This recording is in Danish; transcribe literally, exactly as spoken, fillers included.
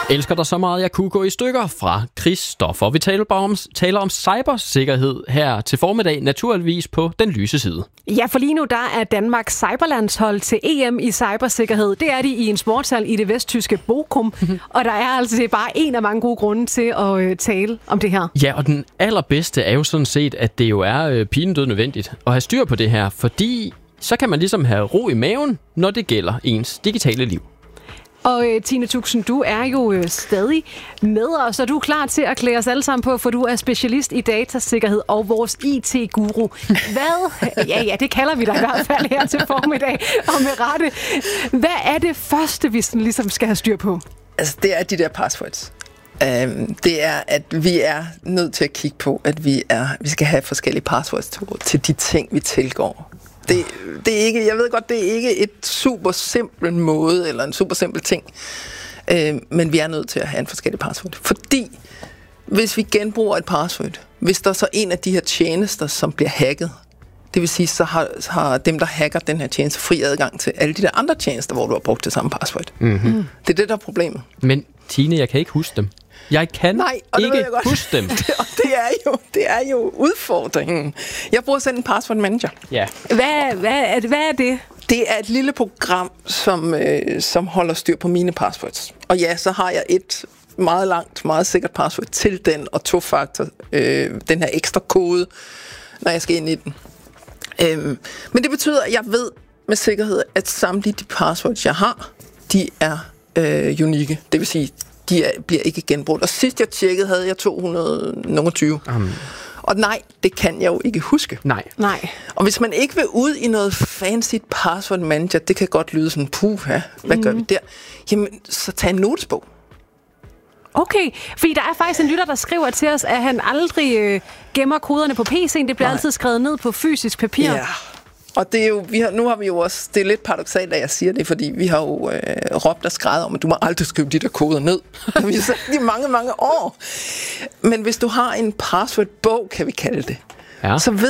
Elsker dig så meget, jeg kunne gå i stykker fra Christoffer. Vi taler, bare om, taler om cybersikkerhed her til formiddag, naturligvis på Den Lyse Side. Ja, for lige nu der er Danmarks cyberlandshold til E M i cybersikkerhed. Det er de i en sportshal i det vesttyske Bochum. Mm-hmm. Og der er altså det er bare en af mange gode grunde til at øh, tale om det her. Ja, og den allerbedste er jo sådan set, at det jo er øh, pinedød nødvendigt at have styr på det her, fordi så kan man ligesom have ro i maven, når det gælder ens digitale liv. Og øh, Tine Tuxen, du er jo øh, stadig med os, og du er klar til at klæde os alle sammen på, for du er specialist i datasikkerhed og vores I T-guru. Hvad? Ja, ja, det kalder vi dig i hvert fald her til formiddag, og med rette. Hvad er det første, vi sådan ligesom skal have styr på? Altså, det er de der passwords. Um, det er, at vi er nødt til at kigge på, at vi, er, vi skal have forskellige passwords til, til de ting, vi tilgår. Det, det er ikke, jeg ved godt, det er ikke et super simpel måde, eller en super simpel ting, øh, men vi er nødt til at have en forskellig password. Fordi, hvis vi genbruger et password, hvis der er så en af de her tjenester, som bliver hacket, det vil sige, så har, har dem, der hacker den her tjeneste, fri adgang til alle de der andre tjenester, hvor du har brugt det samme password. Mm-hmm. Det er det, der er problemet. Men Tine, jeg kan ikke huske dem. Jeg kan Nej, ikke huske dem. Det, og det er, jo, det er jo udfordringen. Jeg bruger selv en password manager. Ja. Hvad, hvad, er det, hvad er det? Det er et lille program, som, øh, som holder styr på mine passwords. Og ja, så har jeg et meget langt, meget sikkert password til den, og to-faktor, øh, den her ekstra kode, når jeg skal ind i den. Øhm, men det betyder, at jeg ved med sikkerhed, at samtlige de passwords, jeg har, de er øh, unikke. Det vil sige, de er, bliver ikke genbrugt. Og sidst jeg tjekkede, havde jeg to hundrede og tyve. Um. Og nej, det kan jeg jo ikke huske. Nej. Nej. Og hvis man ikke vil ud i noget fancy password manager, det kan godt lyde sådan, puha, hvad mm. gør vi der? Jamen, så tag en notesbog. Okay, fordi der er faktisk en lytter, der skriver til os, at han aldrig øh, gemmer koderne på P C'en. Det bliver Nej. altid skrevet ned på fysisk papir. Ja, og det er jo, vi har, nu har vi jo også, det er lidt paradoksalt, at jeg siger det, fordi vi har jo øh, råbt og skrevet om, at du må aldrig skrive de der koder ned. Vi har sagt det i mange, mange år. Men hvis du har en passwordbog, kan vi kalde det, ja. så ved